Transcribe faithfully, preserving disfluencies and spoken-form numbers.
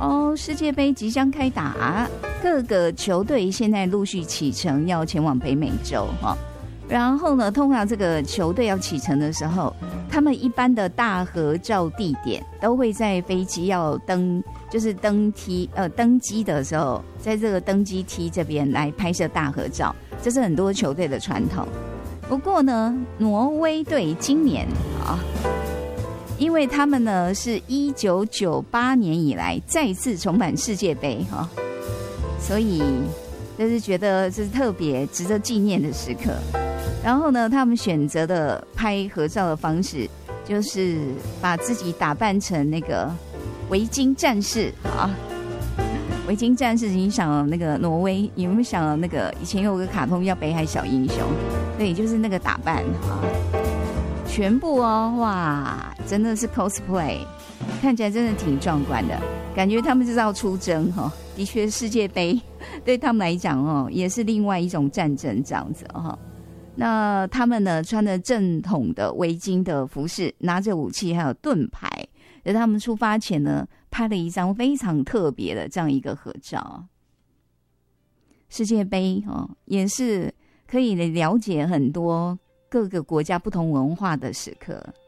哦，世界杯即将开打，各个球队现在陆续启程要前往北美洲哈。然后呢，通常这个球队要启程的时候，他们一般的大合照地点都会在飞机要登，就是登梯呃登机的时候，在这个登机梯这边来拍摄大合照，这是很多球队的传统。不过呢，挪威队今年啊，因为他们呢是一九九八年以来再次重返世界杯哈，所以就是觉得这是特别值得纪念的时刻。然后呢，他们选择的拍合照的方式，就是把自己打扮成那个维京战士啊。维京战士，你想了那个挪威，有没有想了那个以前有个卡通叫《北海小英雄》？对，就是那个打扮啊，全部哦，哇，真的是 cosplay， 看起来真的挺壮观的，感觉他们就是要出征哈、哦。的确，世界杯对他们来讲哦，也是另外一种战争这样子哈、哦。那他们呢，穿着正统的维京的服饰，拿着武器还有盾牌，在他们出发前呢，拍了一张非常特别的这样一个合照。世界杯哦，也是可以了解很多各个国家不同文化的时刻。